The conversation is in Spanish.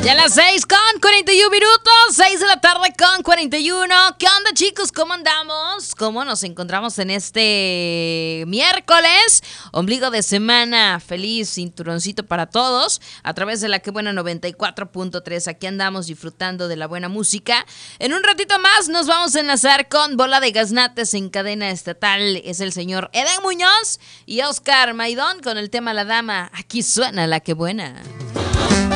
Ya las 6:41, 6 de la tarde con 41. ¿Qué onda, chicos? ¿Cómo andamos? ¿Cómo nos encontramos en este miércoles? Ombligo de semana, feliz cinturoncito para todos. A través de la que buena 94.3. Aquí andamos disfrutando de la buena música. En un ratito más nos vamos a enlazar con Bola de Gaznates en cadena estatal. Es el señor Eden Muñoz y Oscar Maidón con el tema La Dama. Aquí suena la que buena.